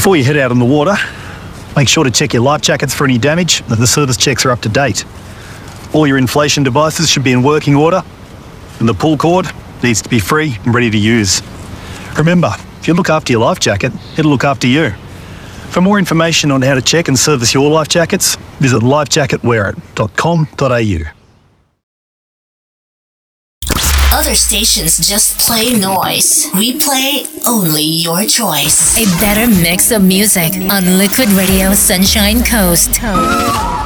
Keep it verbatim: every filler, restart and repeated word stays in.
Before you head out on the water, make sure to check your life jackets for any damage and the service checks are up to date. All your inflation devices should be in working order and the pull cord needs to be free and ready to use. Remember, if you look after your life jacket, it'll look after you. For more information on how to check and service your life jackets, visit life jacket wear it dot com dot a u. Other stations just play noise. We play only your choice. A better mix of music on Liquid Radio Sunshine Coast.